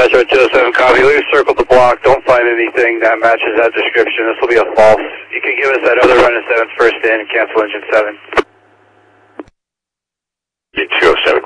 Dispatcher 207, copy. We've circled the block. Don't find anything that matches that description. This will be a false. You can give us that other run at 7th first in and cancel engine 7. 207,